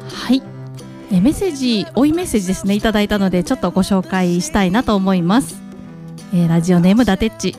はい、メッセージ、追いメッセージですね、いただいたのでちょっとご紹介したいなと思います。ラジオネームだてっち、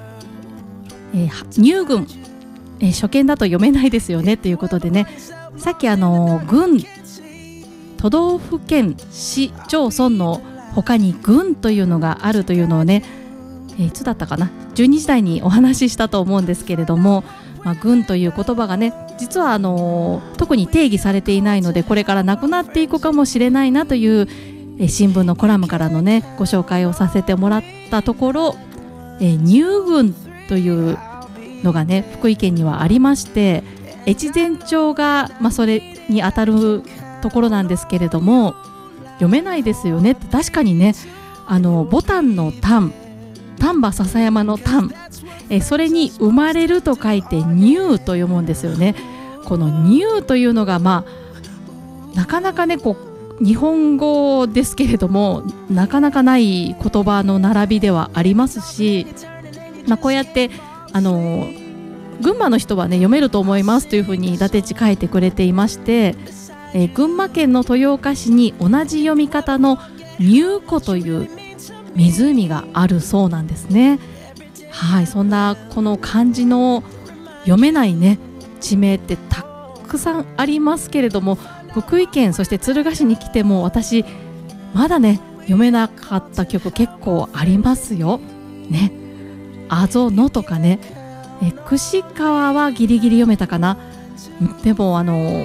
乳軍、初見だと読めないですよねということでね、さっき郡、都道府県市町村の他に郡というのがあるというのをね、いつだったかな、12時台にお話ししたと思うんですけれども、郡という言葉がね、実は特に定義されていないので、これからなくなっていくかもしれないなという、新聞のコラムからのねご紹介をさせてもらったところ、乳郡というのがね福井県にはありまして、越前町が、それに当たるところなんですけれども、読めないですよねって。確かにね、ボタンの丹波篠山の丹、それに生まれると書いて乳と読むんですよね。この乳というのがなかなかね日本語ですけれどもなかなかない言葉の並びではありますし、こうやって群馬の人はね読めると思いますというふうに伊達地書いてくれていまして、群馬県の豊岡市に同じ読み方の乳湖という湖があるそうなんですね。はい、そんなこの漢字の読めないね地名ってたくさんありますけれども、福井県そして敦賀市に来ても私まだね読めなかった曲結構ありますよね。阿蘇のとかね、串川はギリギリ読めたかな。でも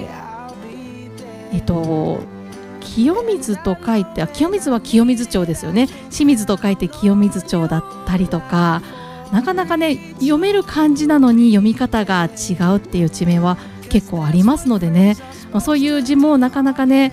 清水と書いて、清水は清水町ですよね。清水と書いて清水町だったりとか、なかなかね読める漢字なのに読み方が違うっていう地名は結構ありますのでね、そういう字もなかなかね、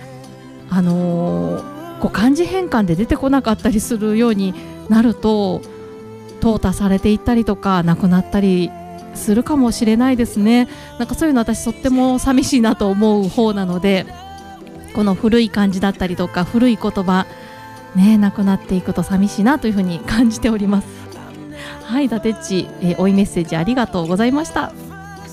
漢字変換で出てこなかったりするようになると淘汰されていったりとかなくなったりするかもしれないですね。なんかそういうの私とっても寂しいなと思う方なので、この古い漢字だったりとか古い言葉ねなくなっていくと寂しいなというふうに感じております。はい、伊達っち、追いメッセージありがとうございました。